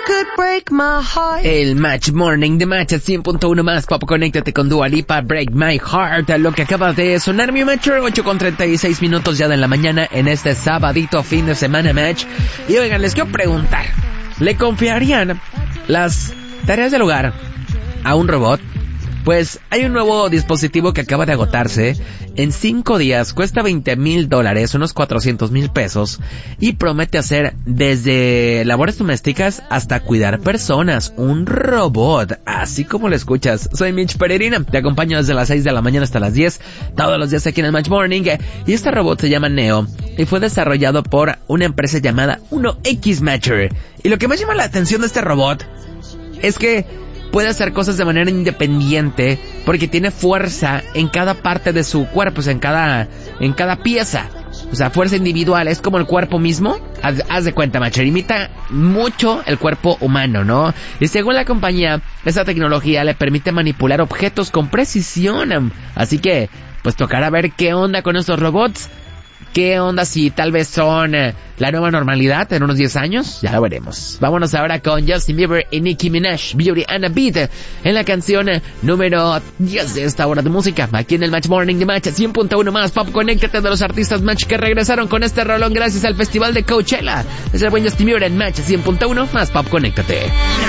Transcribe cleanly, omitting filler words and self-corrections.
could break my heart. El Match Morning de Match 100.1 más pop. Conéctate con Dua Lipa, Break My Heart. Lo que acaba de sonar mi Match, 8:36 minutos ya de la mañana en este sabadito fin de semana Match. Y oigan, les quiero preguntar, ¿le confiarían las tareas del hogar a un robot? Pues hay un nuevo dispositivo que acaba de agotarse. En 5 días cuesta $20,000, unos 400,000 pesos, y promete hacer desde labores domésticas hasta cuidar personas. Un robot, así como lo escuchas. Soy Mitch Pereira, te acompaño desde las 6 de la mañana hasta las 10, todos los días aquí en el Match Morning. Y este robot se llama Neo y fue desarrollado por una empresa llamada 1X Matcher. Y lo que más llama la atención de este robot es que puede hacer cosas de manera independiente porque tiene fuerza en cada parte de su cuerpo, o sea, en cada pieza. O sea, fuerza individual, es como el cuerpo mismo. Haz de cuenta, Matcher, imita mucho el cuerpo humano, ¿no? Y según la compañía, esta tecnología le permite manipular objetos con precisión. Así que, pues tocará ver qué onda con estos robots. ¿Qué onda si tal vez son la nueva normalidad en unos 10 años? Ya lo veremos. Vámonos ahora con Justin Bieber y Nicki Minaj, Beauty and a Beat, en la canción número 10 de esta hora de música, aquí en el Match Morning de Match 100.1 más pop. Conéctate de los artistas Match que regresaron con este rolón gracias al Festival de Coachella. Es el buen Justin Bieber en Match 100.1 más pop. Conéctate.